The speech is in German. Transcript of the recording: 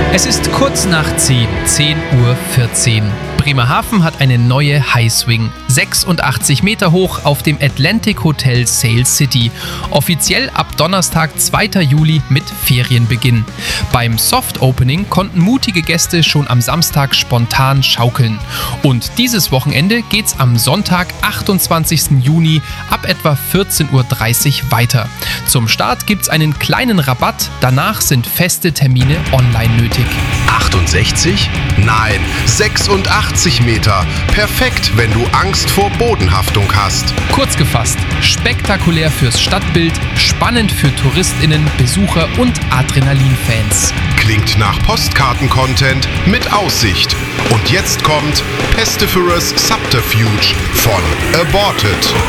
Es ist kurz nach 10:14 Uhr. Bremerhaven hat eine neue Highswing, 86 Meter hoch auf dem Atlantic Hotel Sail City. Offiziell ab Donnerstag, 2. Juli mit Ferienbeginn. Beim Soft Opening konnten mutige Gäste schon am Samstag spontan schaukeln. Und dieses Wochenende geht's am Sonntag, 28. Juni ab etwa 14:30 Uhr weiter. Zum Start gibt's einen kleinen Rabatt, danach sind feste Termine online nötig. 68? Nein, 86 Meter. Perfekt, wenn du Angst vor Bodenhaftung hast. Kurz gefasst, spektakulär fürs Stadtbild, spannend für TouristInnen, Besucher und Adrenalin-Fans. Klingt nach Postkarten-Content mit Aussicht. Und jetzt kommt Pestiferous Subterfuge von Aborted.